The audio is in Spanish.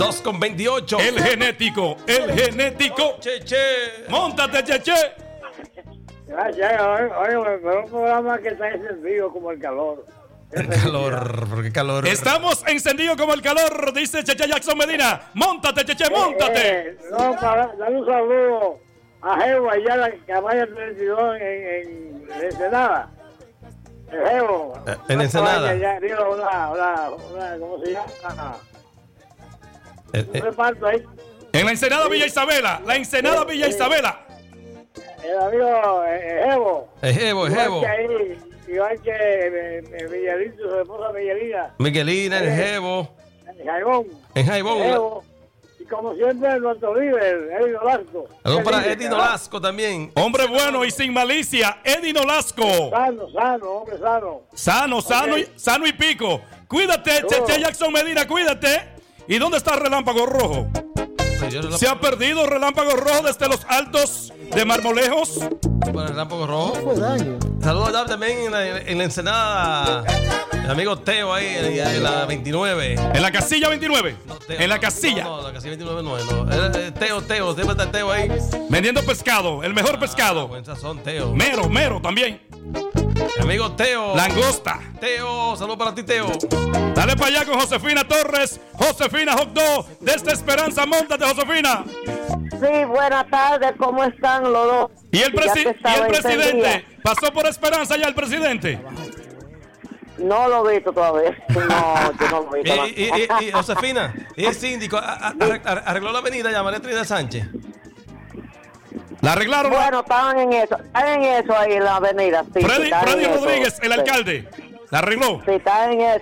2:28. El genético. Cheche. Móntate, Cheche. Gracias. Oye, un programa que está encendido como el calor. El calor, porque calor. Estamos encendidos como el calor, dice Cheche Jackson Medina. Móntate, Cheche, móntate. No, para dar un saludo a Jevo allá en la cabaña 32 en Ensenada. El Jevo. En Ensenada. Allá arriba una, ¿cómo se llama? Un reparto ahí. En la Ensenada Villa Isabela. La Ensenada Villa Isabela. El amigo Jevo. Jevo. Igual que Miguelito, su esposa Miguelina. Miguelina, el Jevo. En Jaibón. Jevo. Y como siempre, nuestro líder, Eddie Nolasco. Saludos para Eddie Nolasco también. Hombre bueno y sin malicia, Eddie Nolasco. Hombre sano. Sano y pico. Cuídate, Cheche Jackson Medina, cuídate. ¿Y dónde está Relámpago Rojo? ¿Se ha perdido Relámpago Rojo desde los altos de Marmolejos? Para el Relámpago Rojo. Saludos también en la Ensenada. El amigo Teo ahí en la 29. ¿En la casilla 29? No, Teo, ¿En la casilla? No, la casilla 29 no. Teo, siempre está Teo ahí. Vendiendo pescado, el mejor pescado. Buen sazón, Teo. Mero también. Amigo Teo. Langosta. Teo, saludos para ti, Teo. Dale para allá con Josefina Torres. Josefina Hot Dog. Desde Esperanza, móntate, Josefina. Sí, buenas tardes, ¿cómo están los dos? ¿Y el presidente? ¿Pasó por Esperanza ya el presidente? No lo he visto todavía. No, yo no lo he visto. Y Josefina, y el síndico arregló la avenida ya, María Trinidad Sánchez. ¿La arreglaron? Bueno, estaban en eso ahí en la avenida. Sí, Freddy Rodríguez, el alcalde. ¿La arregló? Sí, está en